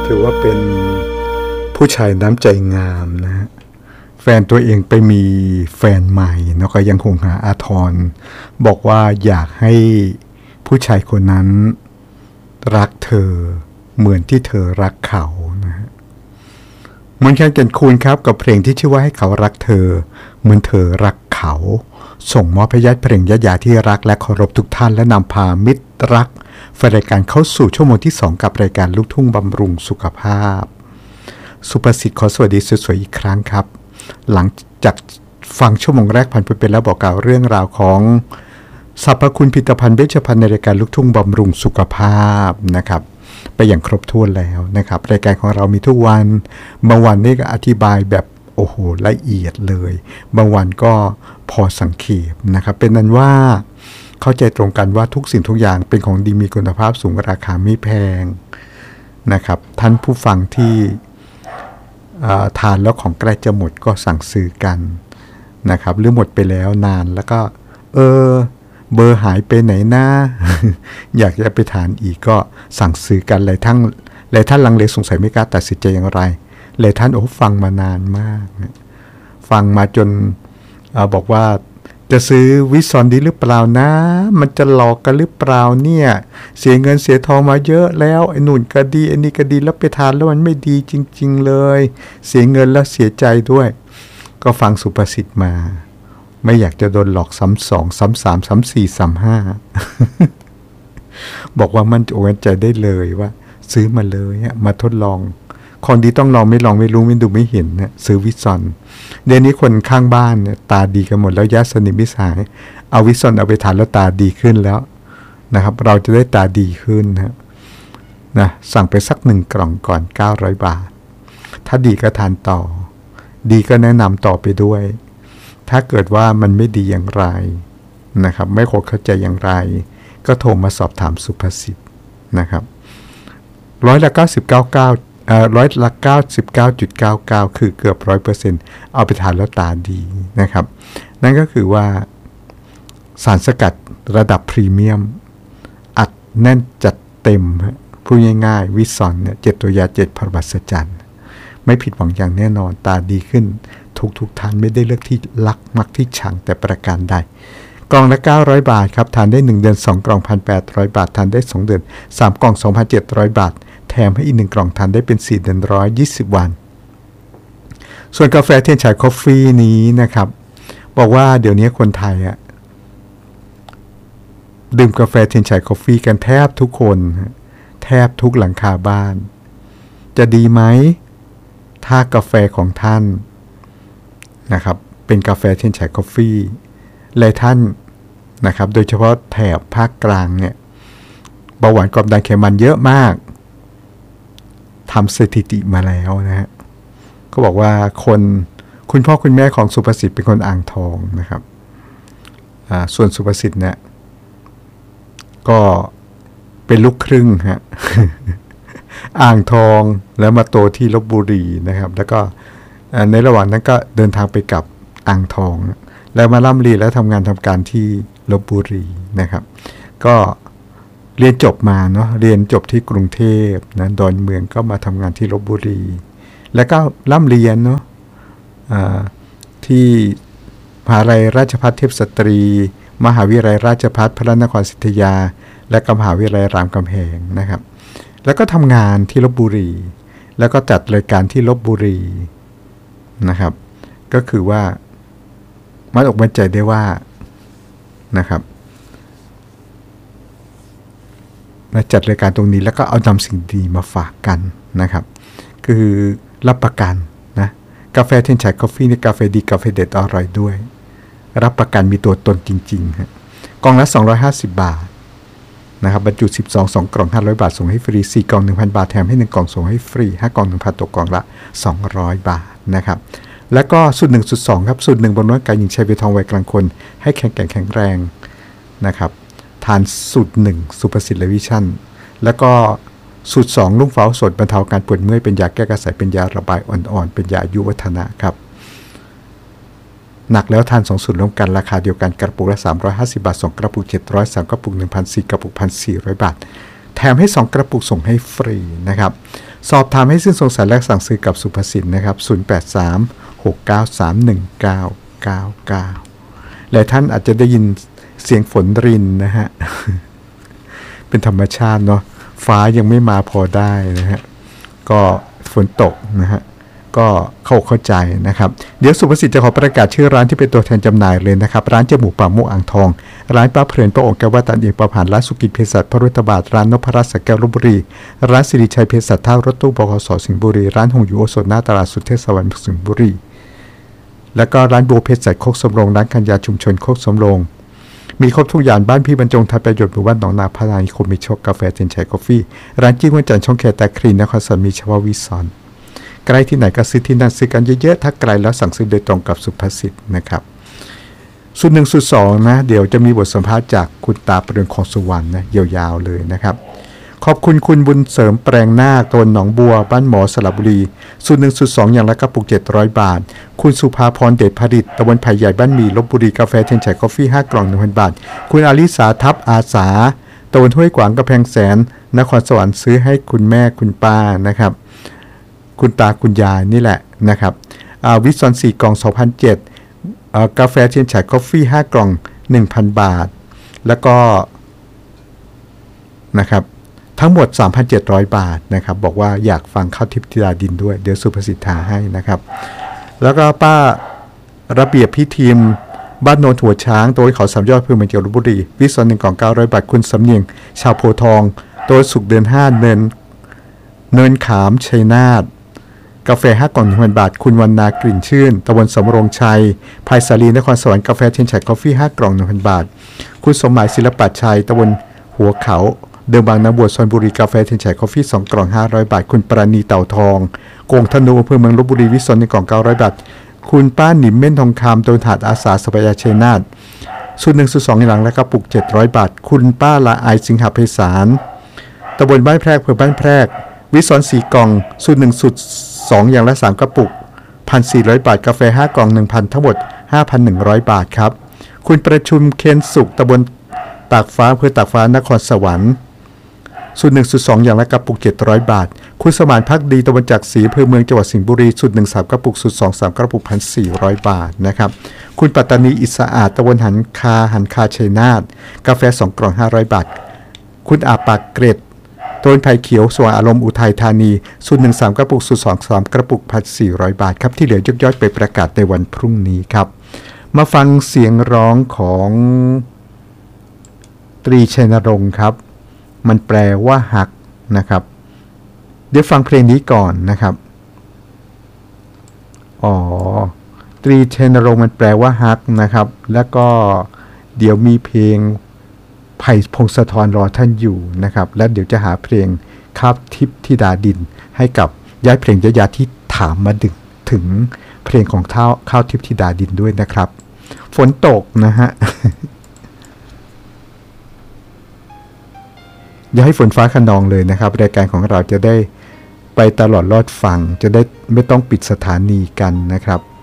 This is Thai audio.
ถือว่าเป็นผู้ชายน้ำใจงามนะฮะแฟนตัวเองไปมีแฟนใหม่เนาะก็ยังคงหาอาทรบอกว่าอยากให้ผู้ชายคนนั้นรักเธอเหมือนที่เธอรักเขานะฮะมนต์แคนแก่นคูณครับกับเพลงที่ชื่อว่าให้เขารักเธอเหมือนเธอรักเขาส่งมอบให้ญาติเพลงญาติที่รักและเคารพทุกท่านและนำพามิตรรักแฟนรายการเข้าสู่ชั่วโมงที่2กับรายการลูกทุ่งบำรุงสุขภาพสุภสิทธิ์ขอสวัสดีสวยๆอีกครั้งครับหลังจากฟังชั่วโมงแรกผ่านไปแล้วบอกกล่าวเรื่องราวของสรรพคุณผลิตภัณฑ์เวชภัณฑ์ในรายการลูกทุ่งบำรุงสุขภาพนะครับไปอย่างครบถ้วนแล้วนะครับรายการของเรามีทุกวันบางวันนี่ก็อธิบายแบบโอ้โหละเอียดเลยบางวันก็พอสังเขปนะครับเป็นนั้นว่าเข้าใจตรงกันว่าทุกสิ่งทุกอย่างเป็นของดีมีคุณภาพสูงราคาไม่แพงนะครับท่านผู้ฟังที่ทานแล้วของใกล้จะหมดก็สั่งซื้อกันนะครับหรือหมดไปแล้วนานแล้วก็เบอร์หายไปไหนนะ อยากจะไปทานอีกก็สั่งซื้อกันหลายท่านลังเลสงสัยไม่กล้าตัดสินใจอย่างไรหลายท่านฟังมานานมากฟังมาจนบอกว่าจะซื้อวิซอนดีหรือเปล่านะมันจะหลอกกันหรือเปล่าเนี่ยเสียเงินเสียทองมาเยอะแล้วไอ้นู่นก็ดีไอ้นี่ก็ดีแล้วไปทานแล้วมันไม่ดีจริงๆเลยเสียเงินแล้วเสียใจด้วยก็ฟังสุภาษิตมาไม่อยากจะโดนหลอกซ้ำสองซ้ำสามซ้ำสี่ซ้ำห้า บอกว่ามันโอนใจได้เลยว่าซื้อมาเลยมาทดลองของดีต้องลองไม่ลองไม่รู้ไม่ดูไม่เห็นนะซื้อวิซอนเดี๋ยวนี้คนข้างบ้านเนี่ยตาดีกันหมดแล้วญาติสนิทมิตรสหายเอาวิซอนเอาไปทานแล้วตาดีขึ้นแล้วนะครับเราจะได้ตาดีขึ้นนะสั่งไปสัก1กล่องก่อน900 บาทถ้าดีก็ทานต่อดีก็แนะนำต่อไปด้วยถ้าเกิดว่ามันไม่ดีอย่างไรนะครับไม่เข้าใจอย่างไรก็โทรมาสอบถามสุภสิทธิ์นะครับ99.99คือเกือบ 100% เอาไปทานแล้วตาดีนะครับนั่นก็คือว่าสารสกัดระดับพรีเมียมอัดแน่นจัดเต็มพูดง่ายๆวิซอนเนี่ย7ตัวยา7พรบัสจันไม่ผิดหวังอย่างแน่นอนตาดีขึ้นทุกท่านไม่ได้เลือกที่รักมักที่ชังแต่ประการใดกล่องละ900 บาทครับทานได้1เดือน2กล่อง 1,800 บาททานได้2เดือน3กล่อง 2,700 บาทแถมให้อีก1กล่องทานได้เป็น4เดือน120 วันส่วนกาแฟเทียนฉายคอฟฟี่นี้นะครับบอกว่าเดี๋ยวนี้คนไทยดื่มกาแฟเทียนฉายคอฟฟี่กันแทบทุกคนแทบทุกหลังคาบ้านจะดีไหมถ้ากาแฟของท่านนะครับเป็นกาแฟเทียนฉายคอฟฟี่หลายท่านนะครับโดยเฉพาะแถบภาคกลางเนี่ยเบาหวานความดันไขมันเยอะมากทำสถิติมาแล้วนะฮะก็บอกว่าคุณพ่อคุณแม่ของสุภสิทธิ์เป็นคนอ่างทองนะครับส่วนสุภสิทธิ์เนี่ยก็เป็นลูกครึ่งฮะ อ่างทองแล้วมาโตที่ลพบุรีนะครับแล้วก็ในระหว่างนั้นก็เดินทางไปกับอ่างทองแล้วมาล่ำเรียนและทำงานทำการที่ลพบุรีนะครับก็เรียนจบมาเนาะเรียนจบที่กรุงเทพนะดอนเมืองก็มาทำงานที่ลพบุรีแล้วก็ล่ำเรียนเนาะที่มหาวิทยาลัยราชภัฏเทพสตรีมหาวิทยาลัยราชภัฏพระนครศรีอยุธยาและมหาวิทยาลัยรามคำแหงนะครับแล้วก็ทำงานที่ลพบุรีแล้วก็จัดรายการที่ลพบุรีนะครับก็คือว่ามัดอกมั่นใจได้ว่านะครับมาจัดรายการตรงนี้แล้วก็เอานำสิ่งดีมาฝากกันนะครับคือรับประกันนะกาแฟเทียนฉายคอฟฟี่นี่กาแฟดีกาแฟเด็ดอร่อยด้วยรับประกันมีตัวตนจริงๆฮะกล่องละ250 บาทนะครับบรรจุ12 2กล่อง500 บาทส่งให้ฟรี4กล่อง 1,000 บาทแถมให้1กล่องส่งให้ฟรี5กล่อง 1,000 ตกกล่องละ200 บาทนะครับแล้วก็สูตร1สูตร2ครับสูตร1บำรุงร่างกายหญิงชายวัยทองวัยกลางคนให้แข็งแกร่งแข็งแรงนะครับทานสูตร1สุภสิทธิ์และวิชั่นแล้วก็สูตร2ลุ่งฟ้าสดบรรเทาการปวดเมื่อยเป็นยาแก้กระสายเป็นยาระบายอ่อนๆเป็นยาอายุวัฒนะครับหนักแล้วทาน2สูตรร่วมกันราคาเดียวกันกระปุกละ350 บาท2กระปุก700 3กระปุก 1,400 กระปุก 1,400 บาทแถมให้2กระปุกส่งให้ฟรีนะครับสอบถามให้สิ้นสงสัยและสั่งซื้อกับสุภสิทธิ์นะครับ0836931999และท่านอาจจะได้ยินเสียงฝนรินนะฮะ เป็นธรรมชาติเนาะฟ้ายังไม่มาพอได้นะฮะก็ฝนตกนะฮะก็เข้าใจนะครับเดี๋ยวสุภสิทธิ์จะขอประกาศชื่อร้านที่เป็นตัวแทนจำหน่ายเลยนะครับร้านจมูกป่าโมกอ่างทองร้านป้าเพลินพระองค์แก้ววัดตันเอกประพานร้านสุกิจเภสัชพระรุตบาทร้านนพรัตน์สแก้วลพบุรีร้านสิริชัยเภสัชท่ารถตู้บขสสิงห์บุรีร้านหงอยู่โอสถหน้าตลาดสุทธิสวรรค์สิงห์บุรีแล้วก็ร้านบัวเภสัชโคกสำโรงร้านกัญญาชุมชนโคกสำโรงมีครบทุกอย่างบ้านพี่บรรจงทัดประโยชน์หมู่บ้านหนองนาพนานิคมมีโชคกาแฟเจนชัยกาแฟร้านจิ้งวันจันทร์ช่องแคแต่คลีนนครสวรรค์มีเฉพาะวิสอนใกล้ที่ไหนก็ซื้อที่นั่นซื้อกันเยอะๆถ้าไกลแล้วสั่งซื้อโดยตรงกับสุภสิทธิ์นะครับส่วน1ส่วน2นะเดี๋ยวจะมีบทสัมภาษณ์จากคุณตาประเรืองของสุวรรณนะยาวๆเลยนะครับขอบคุณคุณบุญเสริมแปลงนาคตนหนองบัวบ้านหมอสระบุรีส่วน1ส่วน2อย่างละกระปุก700 บาทคุณสุภาพรเดชผลิตตำบลไผ่ใหญ่บ้านหมี่ลพบุรีกาแฟเทนชัยกาแฟ5 กล่อง 1,000 บาทคุณอาลิสาทับอาสาตำบลห้วยขวางกำแพงแสนนครสวรรค์ซื้อให้คุณแม่คุณป้านะครับคุณตาคุณยายนี่แหละนะครับวิสซอน4 กล่อง 2,007กาแฟเทียนฉายกาแฟ5 กล่อง 1,000 บาทแล้วก็นะครับทั้งหมด 3,700 บาทนะครับบอกว่าอยากฟังข้าวทิพย์ธิดาดินด้วยเดี๋ยวสุภสิทธิ์หาให้นะครับแล้วก็ป้าระเบียบพิทีมบ้านโนนหัวช้างตัวเขา3 ยอดเพื่อเมืองจังหวัดลพบุรีวิสซอน1 กล่อง 900 บาทคุณสำเนียงชาวโพทองตัวสุกเดือน5เนินขามชัยนาทกาแฟ5 กล่อง 1,000 บาทคุณวรรณากลิ่นชื่นตำบลสำโรงชัยไผ่สาลีนครสวรรค์กาแฟเทียนชัยกาแฟ5 กล่อง 1,000 บาทคุณสมหมายศิลปะชัยตำบลหัวเขาเดิมบางนาบวชซอยบุรีกาแฟเทียนชัยกาแฟ2 กล่อง 500 บาทคุณปราณีเต่าทองโกงธนูอำเภอเมืองลพบุรีวิศว1 กล่อง 900 บาทคุณป้าหนิมเม่นทองคำโดนหาดอาสาสปายาชัยนาทส่วน1ส่วน2หลังและกระปุก700 บาทคุณป้าละอายสิงหไพศาลตำบลบ้านแพรกอำเภอบ้านแพรกวิศว4 กล่องสูตร1สูตร2อย่างละ3 กระปุก 1,400 บาทกาแฟ5 กล่อง 1,000 ทั้งหมด 5,100 บาทครับคุณประชุมเคนสุขตำบลตากฟ้าอำเภอตากฟ้านครสวรรค์สูตร1สูตร2อย่างละกระปุก700 บาทคุณสมานภักดีตำบลจักรศรีอำเภอเมืองจังหวัดสิงห์บุรีสูตร1 3 กระปุกสูตร2 3 กระปุก 1,400 บาทนะครับคุณปัตตานีอิสระอาดตำบลหันคาชัยนาทกาแฟ2 กล่อง 500 บาทคุณอาปากเกร็ดต้นไผ่เขียวสว่างอารมณ์อุทัยธานีสูตร1 3 กระปุกสูตร2 3 กระปุก 1,400 บาทครับที่เหลือยกยอดไปประกาศในวันพรุ่งนี้ครับมาฟังเสียงร้องของตรีชัยนรงค์ครับมันแปลว่าหักนะครับเดี๋ยวฟังเพลงนี้ก่อนนะครับตรีชัยนรงค์มันแปลว่าหักนะครับแล้วก็เดี๋ยวมีเพลงไผ่พงศธรรอท่านอยู่นะครับและเดี๋ยวจะหาเพลงข้าวทิพย์ธิดาดินให้กับย้ายเพลงยาที่ถามมาถึงเพลงของข้าวทิพย์ธิดาดินด้วยนะครับฝนตกนะฮะ อย่าให้ฝนฟ้าคะนองเลยนะครับรายการของเราจะได้ไปตลอดรอดฟังจะได้ไม่ต้องปิดสถานีกันนะครับ